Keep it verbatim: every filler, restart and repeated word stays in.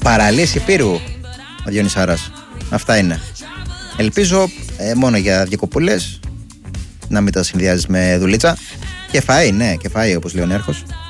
παραλίες Υπήρου ο Διονυσάρας. Αυτά είναι. Ελπίζω ε, μόνο για διακοπούλες, να μην τα συνδυάζεις με δουλίτσα. Και φαΐ, ναι, και φαΐ όπως λέει ο Νέρχος.